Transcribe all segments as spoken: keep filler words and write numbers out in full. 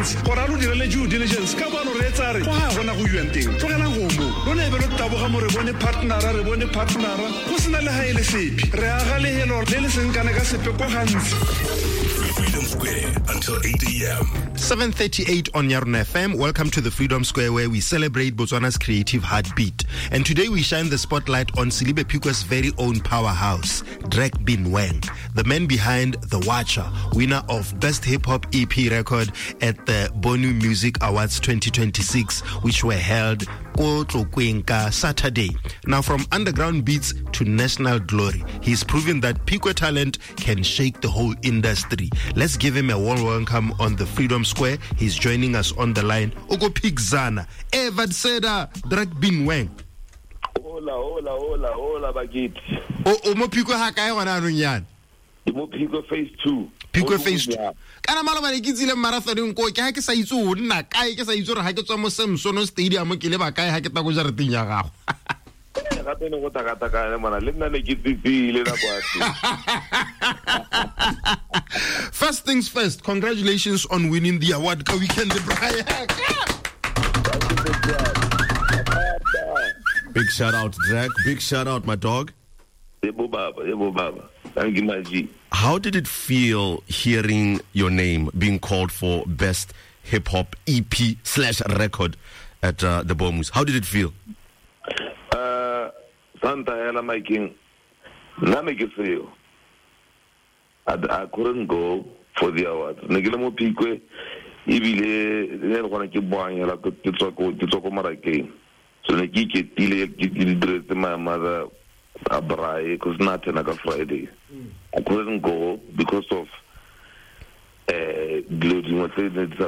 diligence gore a lo direle due diligence ka bona re etsa re go ha gona go yuang teng tlogelang go mo lo ne be lo taboga mo re bone partnera re bone partnera go sena le ha ile sepi re aga le helo le le seng kana ka sepe go gantsi. Freedom Square until eight a.m. seven thirty-eight on Yarn F M. Welcome to the Freedom Square, where we celebrate Botswana's creative heartbeat. And today we shine the spotlight on Silibe Pikwe's very own powerhouse, Drek Bin Wang, the man behind The Watcher, winner of Best Hip Hop E P Record at the Bonu Music Awards twenty twenty-six, which were held Saturday. Now, from underground beats to national glory, he's proven that Pikwe talent can shake the whole industry. Let's give him a warm welcome on the Freedom Square. He's joining us on the line. Ogo Pigzana, Evad Seda, Drek Bin Wang. Hola, hola, hola, hola, Bagit. O Omo Pikwe Hakai wana runyan. Omo Pikwe phase two. Pikwe phase two. Kana malama ne kitsile marathon ko ke ha ke sa itse o nna kae ke sa itse re ha ke tswa mo Samson Stadium ke le ba kae ha ke ta go jareteng ya gago. Gape ne go takata ka mana le nna ne ke tsitsile na kwatsi. First things first, congratulations on winning the award ka weekend Brian. Big shout out Drek, big shout out my dog. Ebo baba, ebo baba. Thank you, my G. How did it feel hearing your name being called for Best Hip Hop E P slash record at uh, the Bomus? How did it feel? Uh, Santa Ella, my king. Namekiseo. I, I couldn't go for the award. Negilamo Pikwe, Ibile, they're going to keep buying like a Titsoko Marake. So Nekiki, Tile, my mother. Abrai, because not like a Friday. Mm. I couldn't go because of glue. Uh,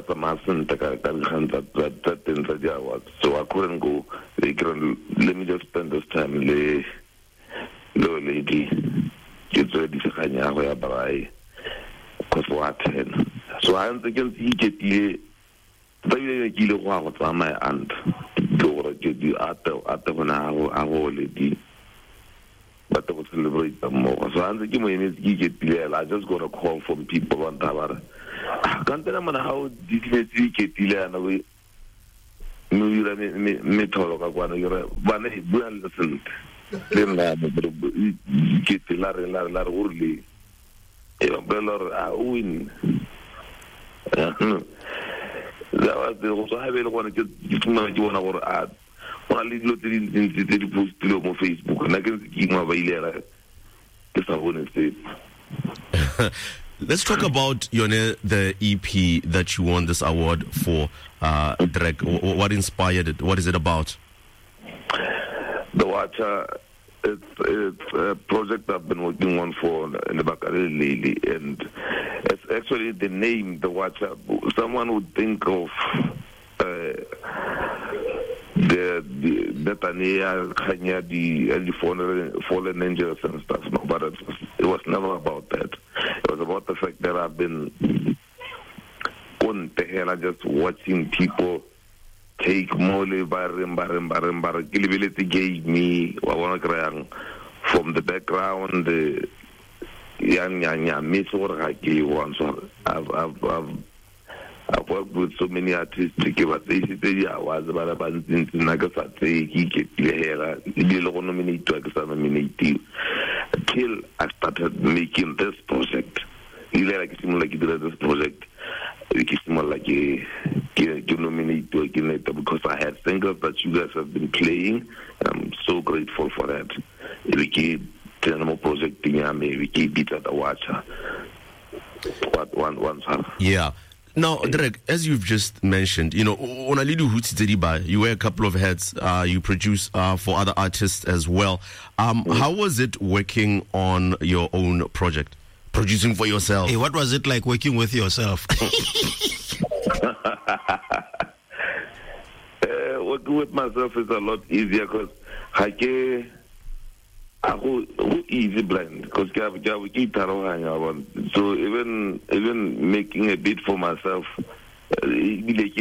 so I couldn't go. They can, let me just spend this time. Le, lo lady, it's ready to hang out with Abrai. Because what? So I'm thinking he get the. They get my aunt. To get the art of when I have lady. But I would celebrate them more. So I'm thinking when it's get I just got a call from people on Tabara. I can't tell them how did you get Tila and away. Maybe me talk about one of your one well listen. Then get the Lara Lara Lara Urli. A beller I win. That was the also have a one to get to know you want to add. Only look at it post to on Facebook, and I can keep my way there. That's how I say. Let's talk about your the E P that you won this award for, uh, Drek. What inspired it? What is it about? The Watcher. It's it's a project I've been working on for in the Bakari lately, and it's actually the name The Watcher. Someone would think of. Uh, the the Netanya, Kenya, the the fallen, fallen angels and stuff. No, but it was, it was never about that. It was about the fact that I've been on the hell, just watching people take mole barim barim barim barim. Kilibili gave me from the background. The young young young miss or I gave one. So I've I've. I've I've worked with so many artists, but they say I was about a band in Nagasaki, he get the hair, he nominate to nominate until I started making this project. He like it like he did this project. It's more like a nominate to a because I had singles that you guys have been playing, and I'm so grateful for that. We keep Tenamo project we keep beat at the Watcher. What one one Yeah. Now, Drek, as you've just mentioned, you know, on Alidu Huti you wear a couple of hats, uh, you produce uh, for other artists as well. Um, mm-hmm. How was it working on your own project, producing for yourself? Hey, what was it like working with yourself? uh, working with myself is a lot easier because I can. Who easy blend because so even even making a beat for myself it's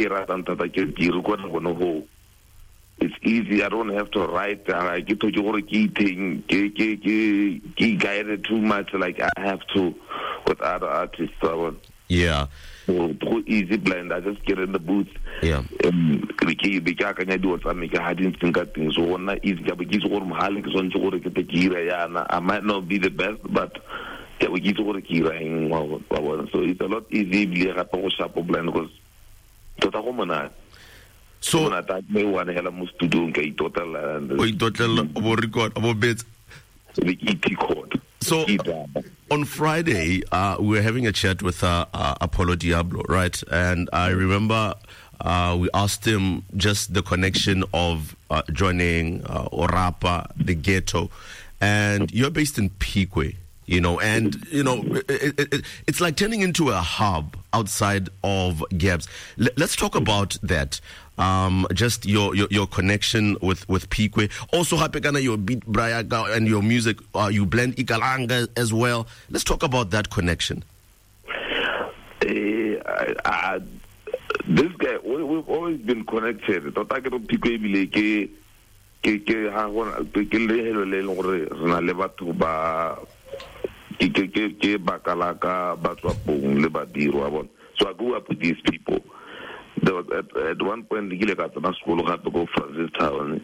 easy. I don't have to write. I get to your key thing guided too much like I have to with other artists. So Yeah. So through easy blend, I just get in the booth. Yeah. Um, we can we can do what I make. I didn't think that thing. So when I easy, we get over my halik on to work at the kira. Yeah, I might not be the best, but yeah, we get over the kira. So it's a lot easy. We have to shop blend because total home. So I thought me one hell must to do okay total and we total about record about bits. The E T code. So on Friday, uh, we were having a chat with uh, uh, Apollo Diablo, right? And I remember uh, we asked him just the connection of uh, joining uh, Orapa, the ghetto, and you're based in Pique, you know, and you know it, it, it, it's like turning into a hub outside of Gabs. L- let's talk about that. Um, just your, your your connection with with Pique. Also, Hapekana, your beat Brayaga and your music. Uh, you blend Ikalanga as well. Let's talk about that connection. Uh, I, I, this guy, we, we've always been connected. Tota ke Pique bile ke ke ke ha gona ke le hello le gore rena le batho ba ke ke ke ke bakalaka ba tswa pong le badiro wa bona. So I grew up with these people. There was at, at one point, I got to school, I had to go Francis Town.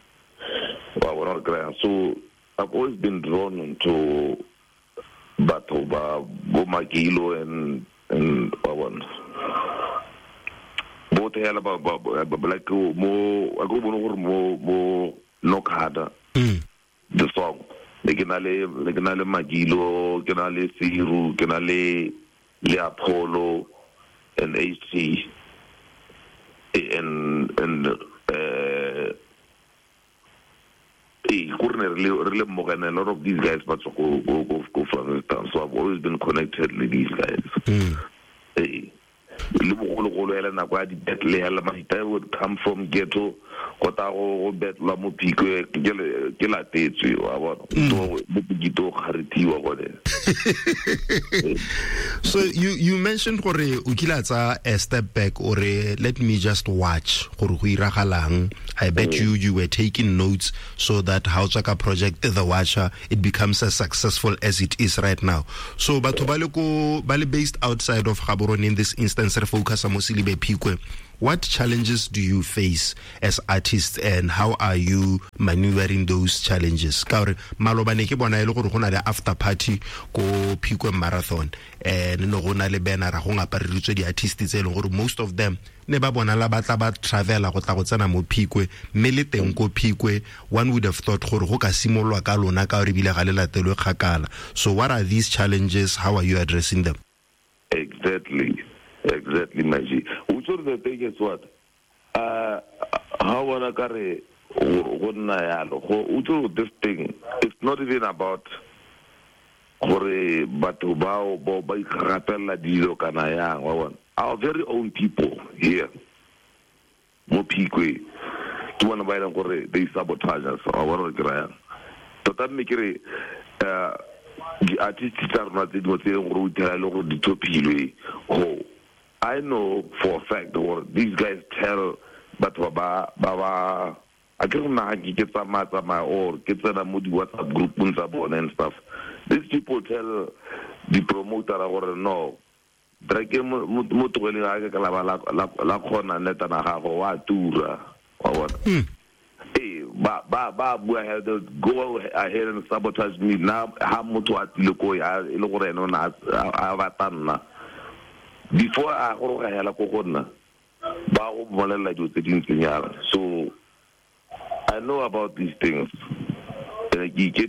So I've always been drawn into Batoba, Bomakilo, and and one. Both hell about like more, I go more more more knock harder. The song, the Ganale, the Ganale Magilo, Ganale Siru, Ganale Leopolo, and H C. And and uh, a really really more than a lot of these guys, but go go go go from the town. So I've always been connected with these guys. Hey, I would come from ghetto. So you you mentioned gore ukilatsa a step back or a, let me just watch gore go iragalang. I bet you you were taking notes so that Hautsaka project The Watcher it becomes as successful as it is right now. So batho ba le ko ba le based outside of Gaborone in this instance re focus mo Silibe Pique. What challenges do you face as artists and how are you maneuvering those challenges? Kaore malobane ke bona ile gore gona le after party ko Pique Marathon and no gona le banner go ngapariritswe di artists tse ile gore most of them ne ba bona la batla ba travela go tla go tsena mo Pique mme le teng ko Pique one would have thought gore go ka simolwa ka lona ka re bile ga le latelwe kgakala. So what are these challenges? How are you addressing them? Exactly. Exactly, Maji. Which of the thing is what? Uh, how wanna carry this thing? It's not even about our very own people here. Mo Pique. To one by them, they sabotage us. I want to cry. So that make it. The artists are not the oh. I know for a fact that these guys tell but Baba Baba I can't know get some matter my or get some moody WhatsApp group and stuff. These people tell the promoter or no Drake Mutueli la corner net and a half or what tour or what. Hey, ba ba ba have to go ahead and sabotage me now. How much what look I look at on as Avatana. Before I go ahead and go so I know about these things. And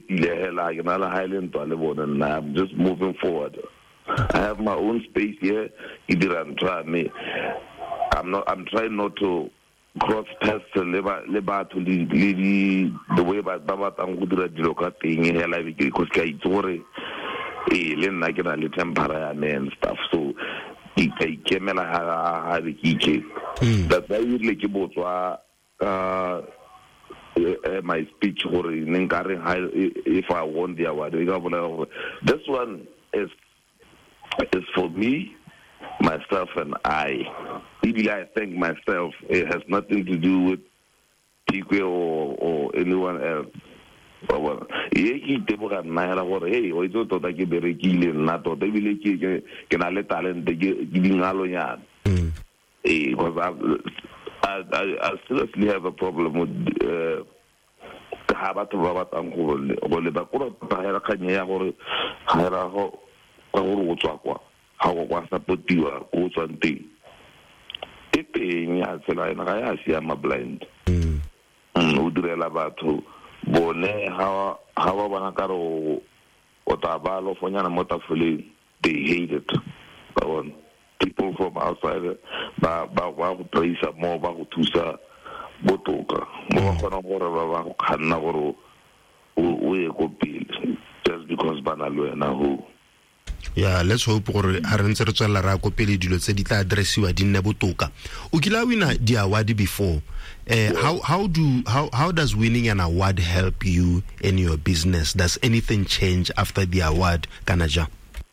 I'm just moving forward. I have my own space here. I'm trying I'm not I'm trying not to cross paths to labor labor to the the way but Baba Tangudra Diloka thing in her life because it's worry eh len like a little temporary and stuff. So it came and I had a key. That's why you like about uh my speech or if I won the award. This one is is for me, myself and I. Maybe I think myself, it has nothing to do with Pique or, or anyone else. wa bona ye ke teboga nna ya gore hey o itse tota ke berekile nna tota ebile ke ke na le talent ke dingalo nyana eh because I, I I seriously have a problem with uh ha batho ba batang go go le ba go ba ya kanye ya gore ha ra go ka gore go tswa kwa ha go kwa supportiwa go tswa nteng e teng ya tsela ena ga ya sia ma blind mm o direla batho bone ha ha ba bana ka ro o ta ba lo fonyana mo tafoleng they hate it but people from outside ba ba ba go praise more ba go thusa botoka mo gona gore ba ba go khanna gore o e go pele just because bana lo ena ho yeah let's hope gore ha re ntse re tswela ra go pele dilo tse di tla addressiwa di nne botoka o kila wina di award before uh, how how do how how does winning an award help you in your business? Does anything change after the award kanaja?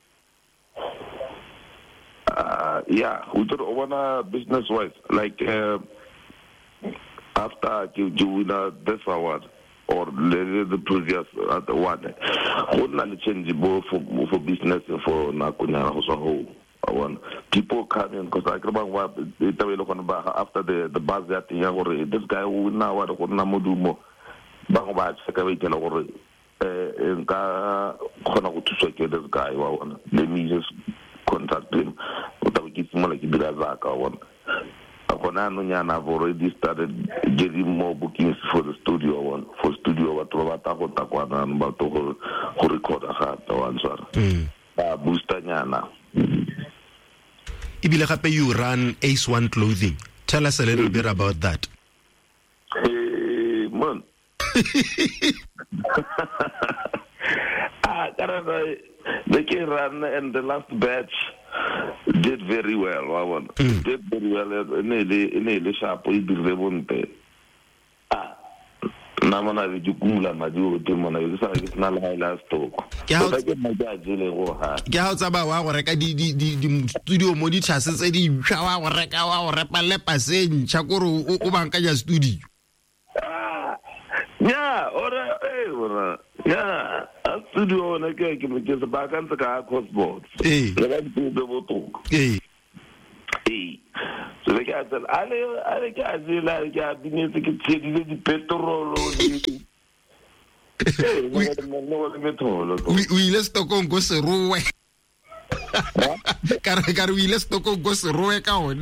Uh, yeah, we do wanna business wise like uh, after you, you win uh, this award or the, the previous uh, one, what not change both for for business for Nakunya also one people come in because I remember what they tell you after the the buzz that this guy who now what ko na modumo ba go ba tsaka ba itela gore eh nka khona go thusa ke this guy wa one let me just contact him o ta ke tsimola ke dira zaka one akona no nyana I've already started getting more bookings for the studio one for studio what ba ta go ta kwana ba to go record ha ta one sorry ba booster nyana. Ibile gape you run Ace One Clothing. Tell us a little bit about that. Hey, man. Ah, they can run and the last batch did very well. I want mm. did very well. Nearly, nearly sharp. We did very ah. Namana vi jukula maju timona vi sa vi na la last talk. Kya kya tsaba wa go reka di di di studio mo di tshase tse di wa go reka wa go repa lepa se ntšha gore o bankanya studio. Yeah, ora eh ora. Yeah, studio na ke ke me ke ba kan ka crossboard. Eh. Le ba di do botok. Eh. Eh. So le ka tsela ale ale ka zela ka binetse ke tshedi di petrol di we let's talk on go se rowe kare kare we let's talk on go se rowe ka one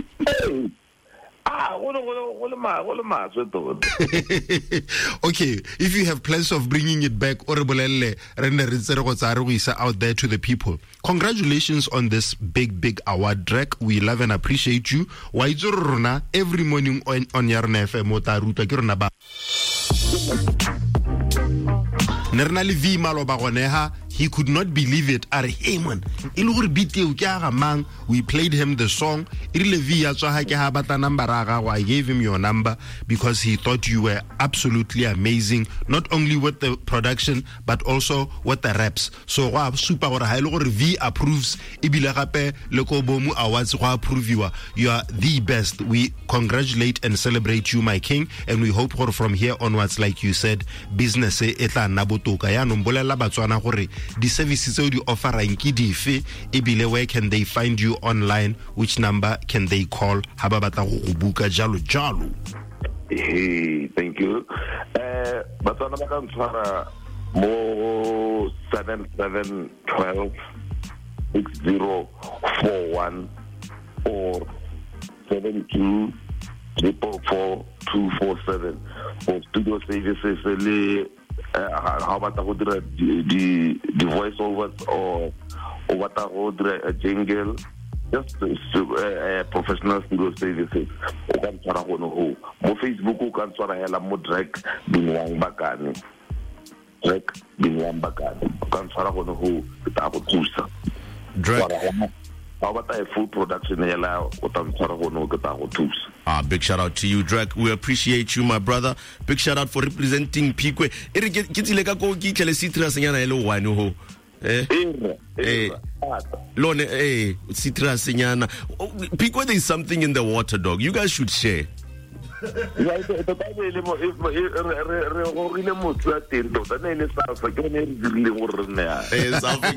ah go go go ma go ma so to okay if you have plans of bringing it back or bolelle re ne re tsere go tsare go isa out there to the people. Congratulations on this big big award, Drake. We love and appreciate you. Wa itse rona every morning on on Yarna F M o ta ruta ke rona ba Nerna le vi maloba goneha. He could not believe it. Are hey man, ilugure beat e ka mang. We played him the song. Irile vi ya tswa ha ke ha bata number ga I gave him your number because he thought you were absolutely amazing, not only with the production but also with the raps. So wa super gore ha ile gore V approves ibile gape le ko bomu awards go approve you. You are the best. We congratulate and celebrate you, my king, and we hope for from here onwards, like you said, business e tla nna botoka ya no mbolela batswana gore the services tse di offerang ke dife ebile where can they find you online, which number can they call ha ba batla go buka jalo jalo. Hey, thank you. Uh, batswana ba ka ntshwara mo seven seven one two six zero four one or seven two four four two four seven for studio services le uh, how about the the the voiceovers or or what a jingle, just uh, professional studio services. O kan tsara go no ho mo Facebook o kan tsara hela mo Drake Binwang Bakane Drake Binwang Bakane o kan tsara go no ho ta go thusa Drake. How about a full production hela o tan tsara go no ta go thusa. Ah, big shout out to you, Drake. We appreciate you, my brother. Big shout out for representing Pikwe. Ere ke tsile ka go ki tlele citrus nyana ele one ho. Eh. Eh. Lone eh citrus nyana. Pikwe, there is something in the water, dog. You guys should share. Ya tota be le mo re re go ile motho a teng tota ne le Salfa ke ne re dirile go re ne ya. Hey,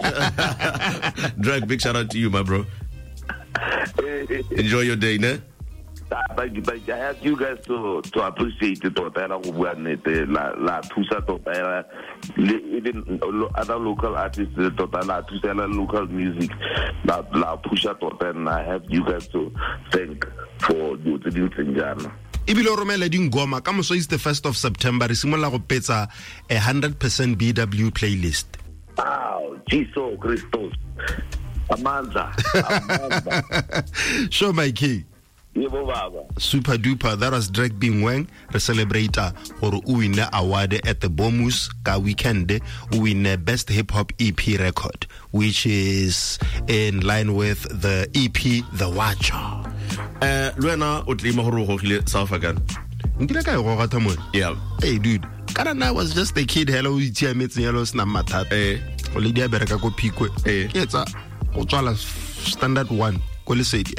Drag, big shout out to you, my bro. Enjoy your day, ne? But, but I ask you guys to to appreciate it. Tota la go bua nnete la la thusa tota even other local artists tota la thusa la local music la la pusha tota, and I have you guys to thank for the the tsenjana. Ibile romela dingoma ka moso is the first of September re simola go petsa a one hundred percent B W playlist. Wow, Jesus Christos. Amanda. Amanda. Show my key. Super duper. That was Drake Bin Wang. Re celebrate gore o win award at the Bomus ka weekend. O win best hip hop E P record, which is in line with the E P The Watcher. Uh, Luena o tlima gore go gile South African. Nkile ka go gata mo. Yeah. Hey dude, kana I was just a kid. Hello, itse ya metseng ya lo sna mathata. Eh, o le dia bereka go Phikwe. Eh, ke tsa go tswala standard one. Oh,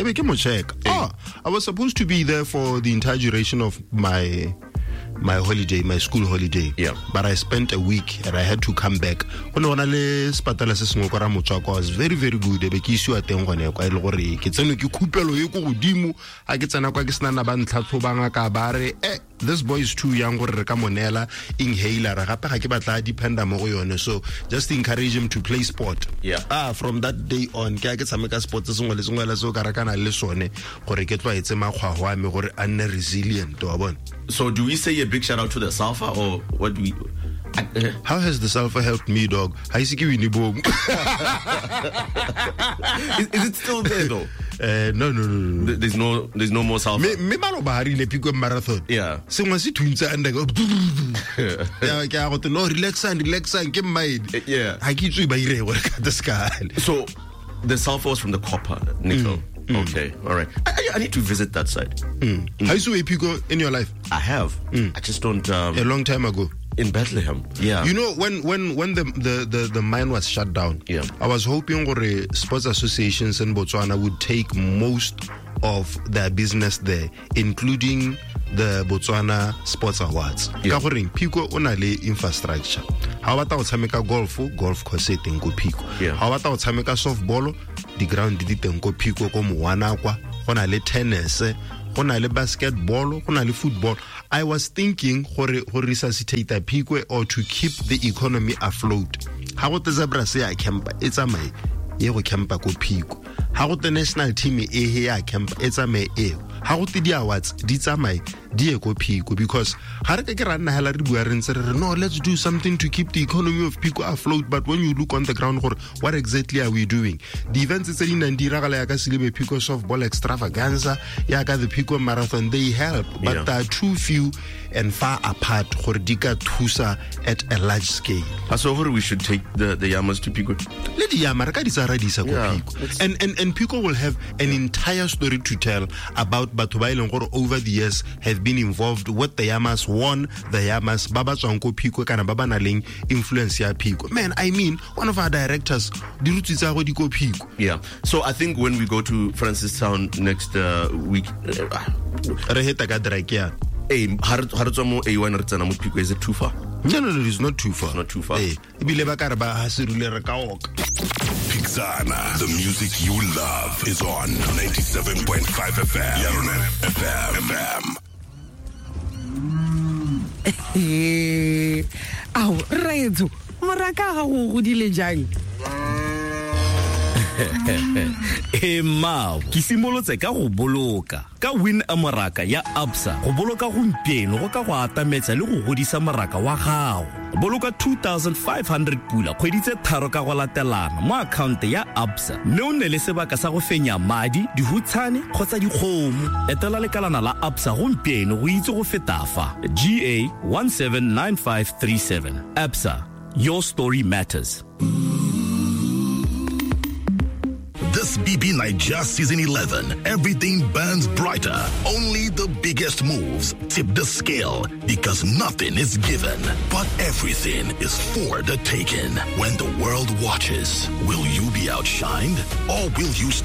I was supposed to be there for the entire duration of my my holiday, my school holiday. Yeah. But I spent a week and I had to come back. When I was very, very good. This boy is too young. So just encourage him to play sport. Yeah. Ah, from that day on, resilient. So do we say a big shout out to the Salfa, or what do we? Uh, How has the Salfa helped me, dog? is, is it still there though? Uh, no, no, no, no. There's no, there's no more Salfa. Me, me malo bahari le Phikwe marathon. Yeah. So mwasi twinsa anda go. Yeah, yeah. I no relax and relax and get mind. Yeah. I keep you by work at the sky. So the Salfa was from the copper nickel. Mm. Mm. Okay, all right. I, I need to visit that site. Mm. Mm. Have you seen Phikwe in your life? I have. Mm. I just don't. Um, a long time ago. In Bethlehem, yeah. You know, when when when the the, the, the mine was shut down, yeah. I was hoping that sports associations in Botswana would take most of their business there, including the Botswana Sports Awards. Yeah. Phikwe ona le infrastructure. How about o tshameka golf, golf course e teng go Phikwe. Yeah. How about o tshameka softball, the ground di teng go Phikwe ko Moana kwa. Gona le tennis, gona le basketball, gona le football. I was thinking gore gore resuscitate Phikwe or to keep the economy afloat. Ha go te zebra se ya camp it's a my ye go campa ko Phikwe. Ha go the national team e he ya camp it's a my e. Ha go te di awards di tsamai di e ko Phikwe, because ha re ke ke rana hela re bua re ntse re no, let's do something to keep the economy of Phikwe afloat. But when you look on the ground, what exactly are we doing? The events tse di nang di ragala ya ka Silibe Phikwe softball extravaganza ya ka the Phikwe marathon, they help, but yeah. they are too few and far apart gore di ka thusa at a large scale. So we should take the the yamas to Phikwe. Le di yama re ka di tsara di sa ko Phikwe. And and and Phikwe will have an entire story to tell about batho ba ileng gore over the years have been involved with the yamas, won the yamas, baba tswang ko Phikwe kana baba na leng influence ya Phikwe. Man, I mean, one of our directors di rutsi tsa go di ko Phikwe. Yeah. So I think when we go to Francistown next uh, week, re heta ka drag ya. Hey, how A one is it too far? No, no, no, it's not too far. It's not too far. Hey, Pixana, the music you love is on ninety-seven point five F M. F M. Au, Rezo, maraka ga go godile jang. E mao ke simolotse ka go boloka ka win amaraka ya Absa go boloka gompieno go ka go atametsa le go godisa maraka wa gago. Boloka two thousand five hundred pula kgweditse tharo ka go latelana mo account ya Absa, mme o ne le sebaka sa go fenya madi, dihutshane kgotsa dikgomo. Etela lekalana la Absa gompieno go itse go feta fa. G A one seven nine five three seven. Absa, your story matters. This B B Niger Season eleven, everything burns brighter. Only the biggest moves tip the scale, because nothing is given, but everything is for the taking. When the world watches, will you be outshined or will you